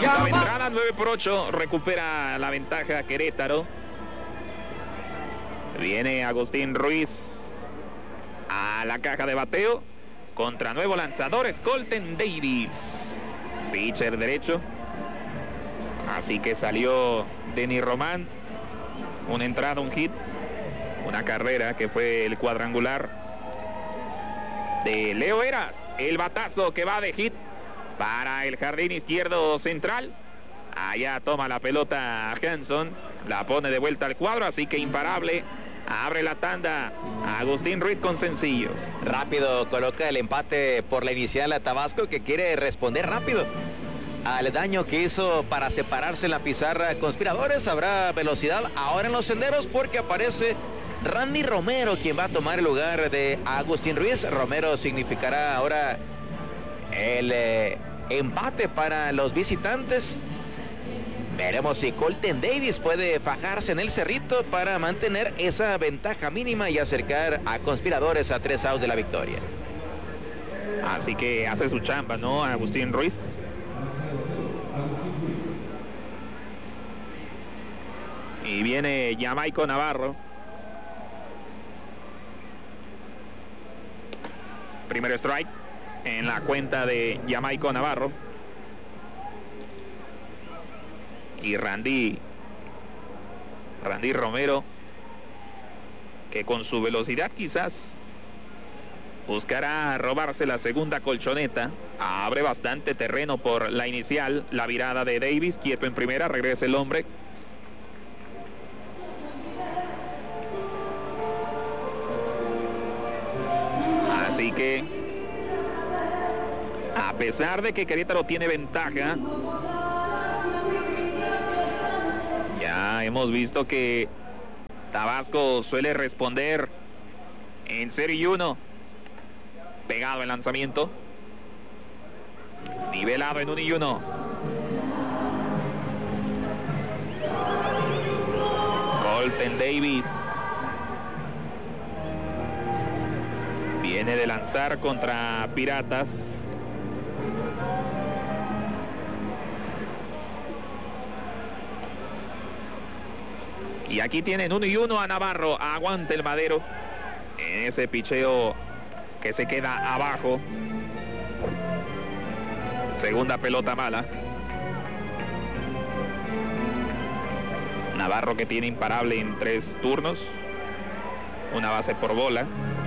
Octava entrada, 9-8, recupera la ventaja Querétaro. Viene Agustín Ruiz a la caja de bateo contra nuevo lanzador, Colton Davis, pitcher derecho. Así que salió Denny Román, una entrada, un hit, una carrera que fue el cuadrangular de Leo Eras. El batazo que va de hit para el jardín izquierdo central. Allá toma la pelota Hanson, la pone de vuelta al cuadro, así que imparable. Abre la tanda Agustín Ruiz con sencillo. Rápido coloca el empate por la inicial a Tabasco, que quiere responder rápido al daño que hizo para separarse en la pizarra. Conspiradores, habrá velocidad ahora en los senderos porque aparece Randy Romero, quien va a tomar el lugar de Agustín Ruiz. Romero significará ahora el empate para los visitantes. Veremos si Colton Davis puede fajarse en el cerrito para mantener esa ventaja mínima y acercar a Conspiradores a 3 outs de la victoria. Así que hace su chamba, ¿no? Agustín Ruiz. Y viene Jamaico Navarro. Primer strike en la cuenta de Jamaico Navarro. Y Randy Romero, que con su velocidad quizás buscará robarse la segunda colchoneta. Abre bastante terreno por la inicial. La virada de Davis, quieto en primera, regresa el hombre. Así que, a pesar de que Querétaro tiene ventaja, ya hemos visto que Tabasco suele responder en 0-1. Pegado el lanzamiento. Nivelado en 1-1. Colton Davis viene de lanzar contra Piratas. Y aquí tienen 1-1 a Navarro. Aguanta el Madero en ese picheo que se queda abajo. Segunda pelota mala. Navarro, que tiene imparable en 3 turnos. Una base por bola.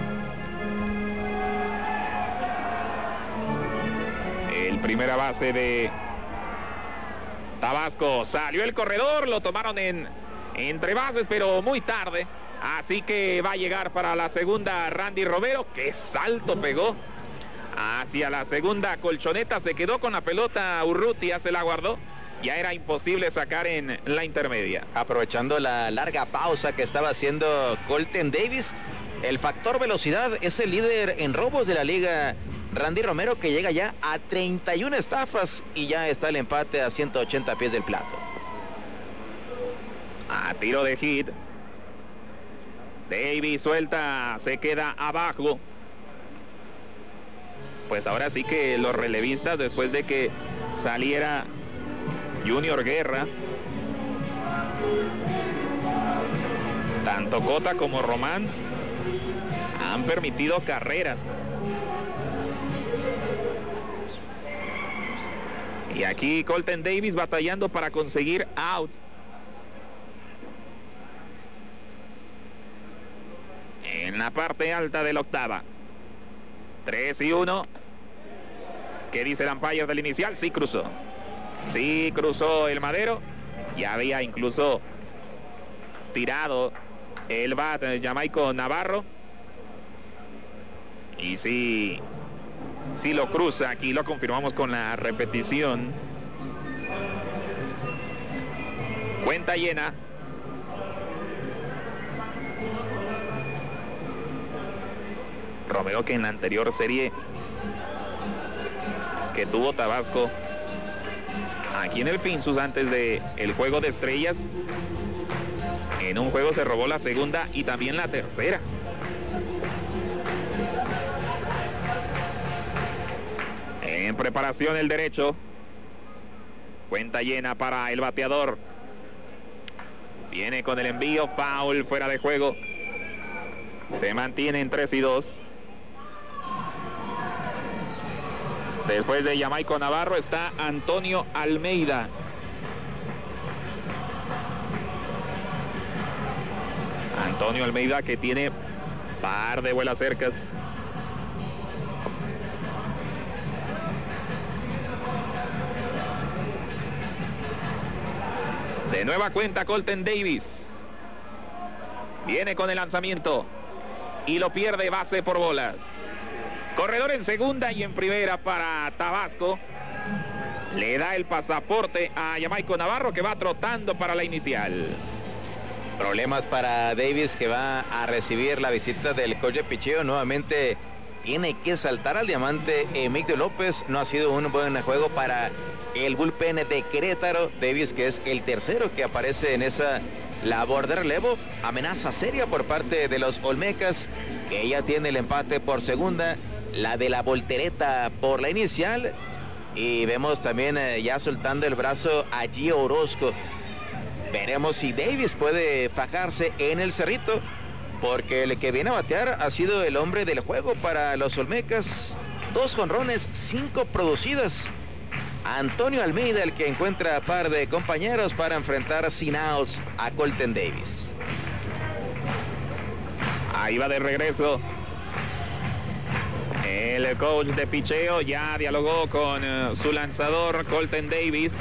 El primera base de Tabasco. Salió el corredor, lo tomaron entre bases, pero muy tarde. Así que va a llegar para la segunda Randy Romero. ¡Qué salto pegó! Hacia la segunda colchoneta. Se quedó con la pelota Urrutia, se la guardó. Ya era imposible sacar en la intermedia. Aprovechando la larga pausa que estaba haciendo Colton Davis, el factor velocidad es el líder en robos de la liga. Randy Romero, que llega ya a 31 estafas y ya está el empate a 180 pies del plato. A tiro de hit. Davis suelta, se queda abajo. Pues ahora sí que los relevistas, después de que saliera Junior Guerra, tanto Cota como Román han permitido carreras. Y aquí Colton Davis batallando para conseguir outs. En la parte alta de la octava. 3-1. ¿Qué dice el umpire del inicial? Sí cruzó. Sí cruzó el Madero. Ya había incluso tirado el bat de Jamaico Navarro. Y sí lo cruza. Aquí lo confirmamos con la repetición. Cuenta llena. Romero, que en la anterior serie que tuvo Tabasco aquí en el Pinsus antes de el juego de estrellas, en un juego se robó la segunda y también la tercera. En preparación el derecho. Cuenta llena para el bateador. Viene con el envío, foul, fuera de juego. Se mantiene en 3-2. Después de Jamaico Navarro está Antonio Almeida. Antonio Almeida, que tiene par de vuelas cercas. De nueva cuenta Colton Davis. Viene con el lanzamiento y lo pierde, base por bolas. Corredor en segunda y en primera para Tabasco. Le da el pasaporte a Jamaico Navarro, que va trotando para la inicial. Problemas para Davis, que va a recibir la visita del coach de picheo. Nuevamente tiene que saltar al diamante Emilio López. No ha sido un buen juego para el bullpen de Querétaro. Davis, que es el tercero que aparece en esa labor de relevo. Amenaza seria por parte de los Olmecas, que ya tiene el empate por segunda, la de la voltereta por la inicial. Y vemos también ya soltando el brazo a Gio Orozco. Veremos si Davis puede fajarse en el cerrito, porque el que viene a batear ha sido el hombre del juego para los Olmecas. 2 jonrones, 5 producidas. Antonio Almeida, el que encuentra par de compañeros para enfrentar sin outs a Colton Davis. Ahí va de regreso el coach de picheo. Ya dialogó con su lanzador Colton Davis,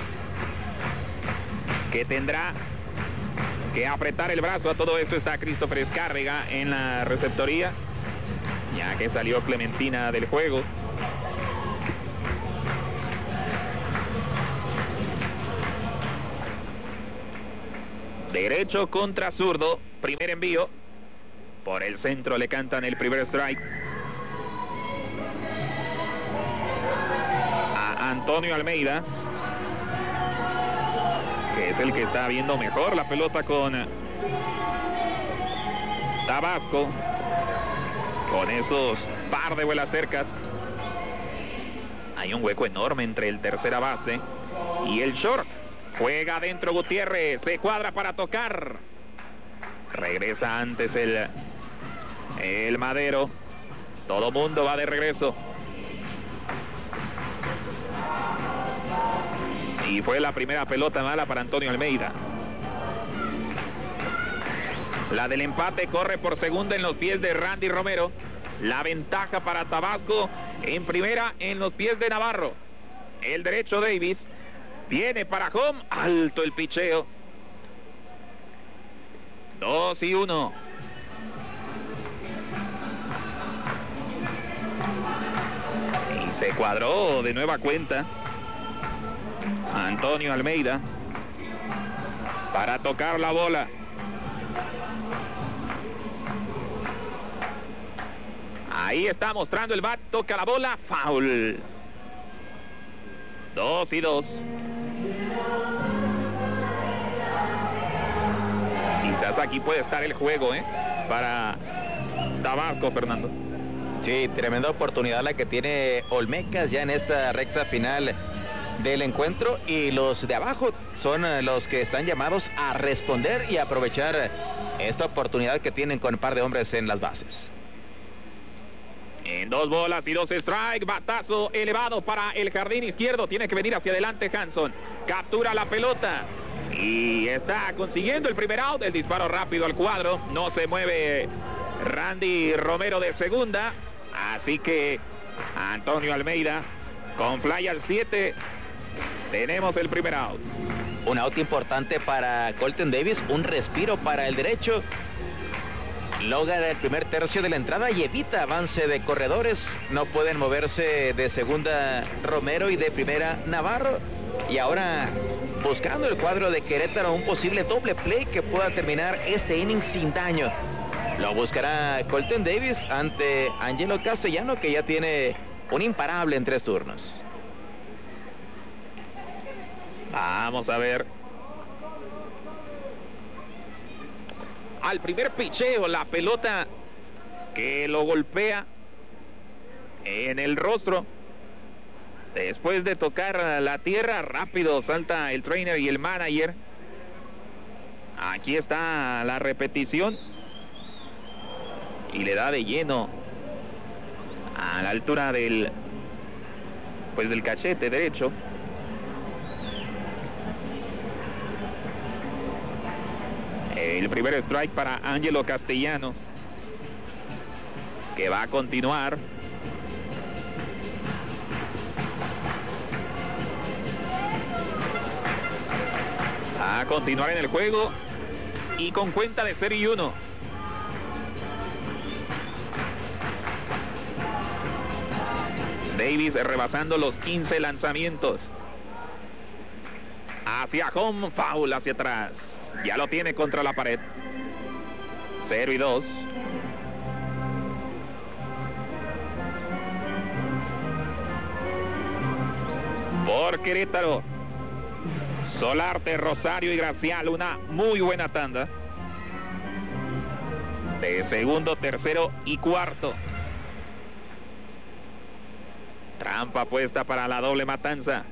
que tendrá que apretar el brazo. A todo esto está Christopher Escárrega en la receptoría, ya que salió Clementina del juego. Derecho contra zurdo, primer envío. Por el centro le cantan el primer strike a Antonio Almeida, que es el que está viendo mejor la pelota con Tabasco, con esos par de vuelas cercas. Hay un hueco enorme entre el tercera base y el short. Juega adentro Gutiérrez, se cuadra para tocar. Regresa antes el Madero. Todo mundo va de regreso. Y fue la primera pelota mala para Antonio Almeida. La del empate corre por segunda en los pies de Randy Romero. La ventaja para Tabasco en primera en los pies de Navarro. El derecho Davis viene para home. Alto el picheo. 2-1. Y se cuadró de nueva cuenta Antonio Almeida para tocar la bola. Ahí está mostrando el bat, toca la bola, foul. 2-2. Quizás aquí puede estar el juego, para Tabasco, Fernando. Sí, tremenda oportunidad la que tiene Olmecas ya en esta recta final del encuentro, y los de abajo son los que están llamados a responder y aprovechar esta oportunidad que tienen con un par de hombres en las bases. En 2 bolas y 2 strike, batazo elevado para el jardín izquierdo. Tiene que venir hacia adelante Hanson. Captura la pelota y está consiguiendo el primer out. El disparo rápido al cuadro. No se mueve Randy Romero de segunda. Así que Antonio Almeida con fly al 7. Tenemos el primer out. Un out importante para Colton Davis. Un respiro para el derecho. Logra el primer tercio de la entrada y evita avance de corredores. No pueden moverse de segunda Romero y de primera Navarro. Y ahora buscando el cuadro de Querétaro un posible doble play que pueda terminar este inning sin daño. Lo buscará Colton Davis ante Angelo Castellano, que ya tiene un imparable en 3 turnos. Vamos a ver. Al primer picheo, la pelota que lo golpea en el rostro. Después de tocar la tierra, rápido salta el trainer y el manager. Aquí está la repetición. Y le da de lleno a la altura del cachete derecho. El primer strike para Ángelo Castellanos, que va a continuar. A continuar en el juego y con cuenta de 0-1. Davis rebasando los 15 lanzamientos. Hacia home, foul hacia atrás. Ya lo tiene contra la pared. 0-2. Por Querétaro, Solarte, Rosario y Gracial, una muy buena tanda. De segundo, tercero y cuarto. Trampa puesta para la doble matanza.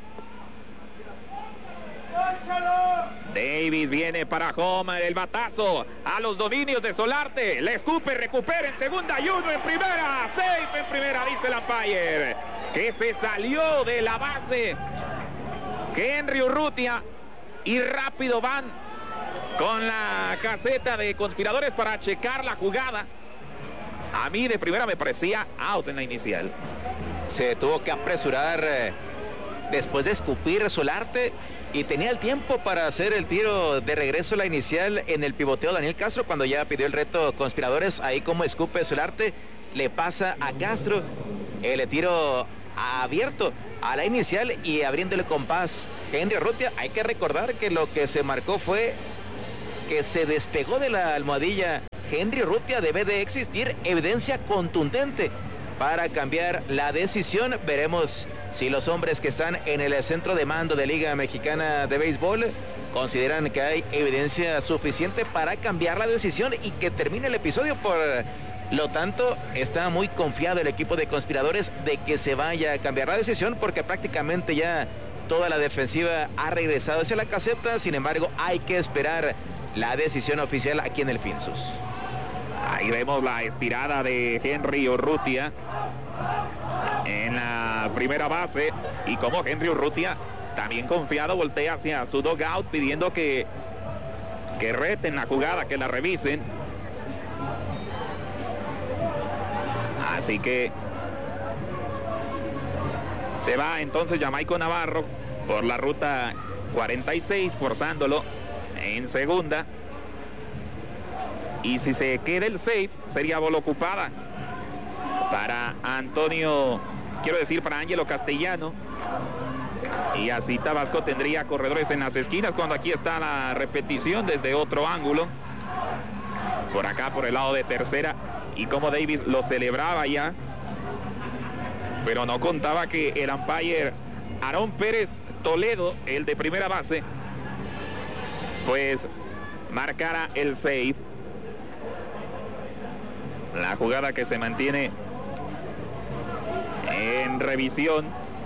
Davis viene para home, el batazo a los dominios de Solarte. Le escupe, recupera en segunda y uno en primera. Safe en primera, dice el umpire, que se salió de la base Henry Urrutia. Y rápido van con la caseta de conspiradores para checar la jugada. A mí de primera me parecía out en la inicial. Se tuvo que apresurar después de escupir Solarte y tenía el tiempo para hacer el tiro de regreso a la inicial en el pivoteo Daniel Castro cuando ya pidió el reto conspiradores. Ahí como escupe Solarte, le pasa a Castro el tiro abierto a la inicial y abriéndole compás Henry Urrutia. Hay que recordar que lo que se marcó fue que se despegó de la almohadilla Henry Urrutia. Debe de existir evidencia contundente para cambiar la decisión. Veremos si los hombres que están en el centro de mando de Liga Mexicana de Béisbol consideran que hay evidencia suficiente para cambiar la decisión y que termine el episodio. Por lo tanto, está muy confiado el equipo de conspiradores de que se vaya a cambiar la decisión porque prácticamente ya toda la defensiva ha regresado hacia la caseta. Sin embargo, hay que esperar la decisión oficial aquí en el Finsus. Ahí vemos la estirada de Henry Urrutia en la primera base. Y como Henry Urrutia, también confiado, voltea hacia su dugout pidiendo que reten la jugada, que la revisen. Así que se va entonces Jamaico Navarro por la ruta 46, forzándolo en segunda. Y si se queda el safe, sería bola ocupada para para Ángelo Castellano. Y así Tabasco tendría corredores en las esquinas cuando aquí está la repetición desde otro ángulo. Por acá, por el lado de tercera. Y como Davis lo celebraba ya. Pero no contaba que el umpire Aarón Pérez Toledo, el de primera base, pues marcara el save. La jugada que se mantiene en revisión.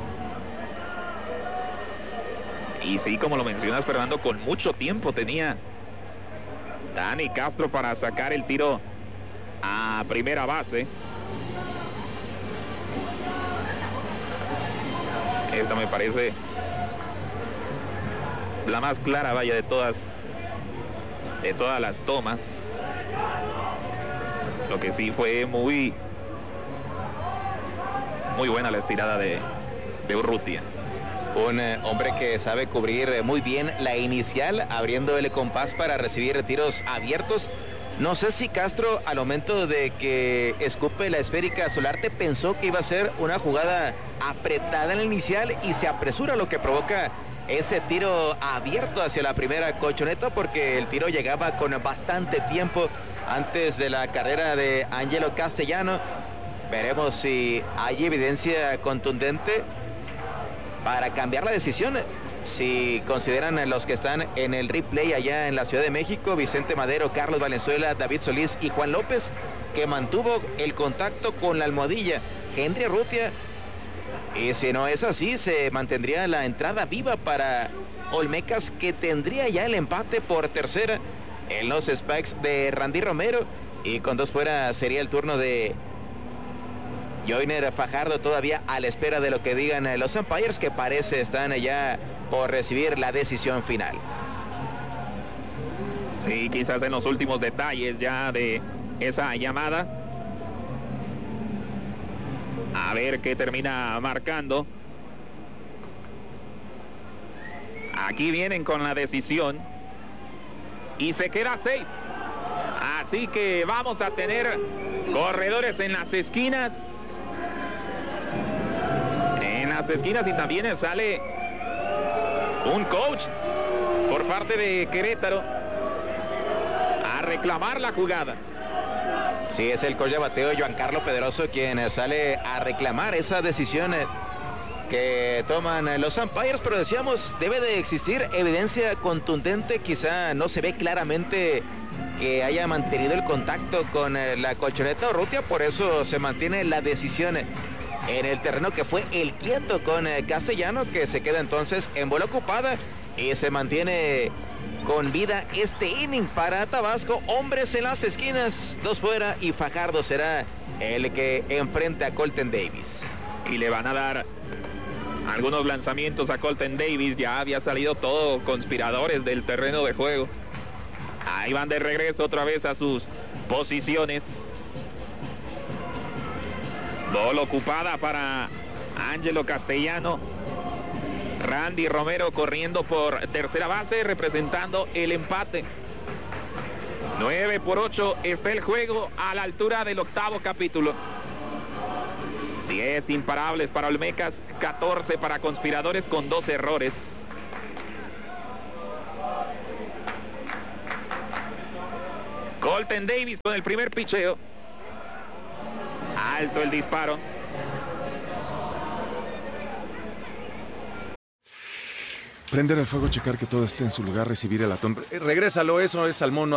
Y sí, como lo mencionas, Fernando, con mucho tiempo tenía Dani Castro para sacar el tiro a primera base. Esta me parece la más clara, vaya, de todas las tomas. Lo que sí fue muy buena la estirada de Urrutia. Un hombre que sabe cubrir muy bien la inicial, abriendo el compás para recibir tiros abiertos. No sé si Castro, al momento de que escupe la esférica Solarte, pensó que iba a ser una jugada apretada en la inicial y se apresura, lo que provoca ese tiro abierto hacia la primera colchoneta, porque el tiro llegaba con bastante tiempo antes de la carrera de Ángelo Castellano. Veremos si hay evidencia contundente para cambiar la decisión. Si consideran los que están en el replay allá en la Ciudad de México, Vicente Madero, Carlos Valenzuela, David Solís y Juan López, que mantuvo el contacto con la almohadilla Henry Urrutia, Y si no es así, se mantendría la entrada viva para Olmecas, que tendría ya el empate por tercera en los Spikes de Randy Romero. Y con 2 fuera sería el turno de Joyner Fajardo, todavía a la espera de lo que digan los umpires, que parece están ya por recibir la decisión final. Sí, quizás en los últimos detalles ya de esa llamada. A ver qué termina marcando. Aquí vienen con la decisión. Y se queda safe. Así que vamos a tener corredores en las esquinas. En las esquinas, y también sale un coach por parte de Querétaro a reclamar la jugada. Sí, es el coach de bateo, Joan Carlos Pedroso, quien sale a reclamar esa decisión que toman los umpires, pero decíamos, debe de existir evidencia contundente. Quizá no se ve claramente que haya mantenido el contacto con la colchoneta Urrutia, por eso se mantiene la decisión en el terreno, que fue el quieto con Castellano, que se queda entonces en bola ocupada y se mantiene con vida este inning para Tabasco. Hombres en las esquinas, 2 fuera, y Fajardo será el que enfrente a Colton Davis. Y le van a dar algunos lanzamientos a Colton Davis. Ya había salido todo conspiradores del terreno de juego. Ahí van de regreso otra vez a sus posiciones. Bola ocupada para Ángelo Castellano. Randy Romero corriendo por tercera base, representando el empate. 9-8 está el juego a la altura del 8º capítulo. 10 imparables para Olmecas, 14 para Conspiradores, con 2 errores. Colton Davis con el primer picheo. Alto el disparo. Prender el fuego, checar que todo esté en su lugar, recibir el atón. Regrésalo, eso es salmón.